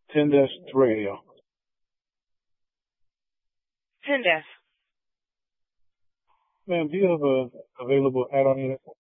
10-2 radio. 10 death. Ma'am, do you have a available add-on unit?